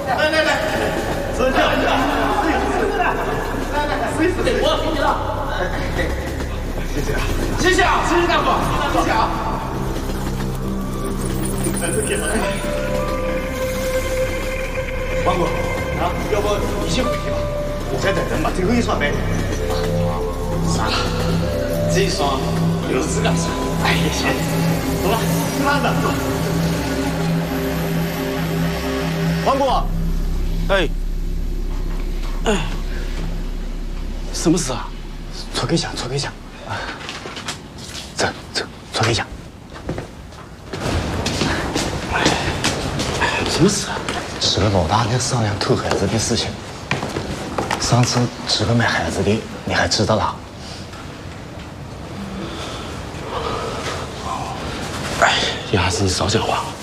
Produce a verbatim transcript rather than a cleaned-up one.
来来来，指教，指教，来来来，试一试，我给你了。谢谢啊，谢谢啊，谢谢大哥，谢谢啊。王哥啊，要不一起回去吧？我再等人把最后一双买。算了，这一双留着干啥？哎呀，行，走吧，吃饭的。王哥，哎，哎，什么事啊？出个奖，出个奖。走走，出个奖。什么事啊？是个老大在商量偷孩子的事情。上次是个卖孩子的，你还知道他？哎，也还是你少讲话。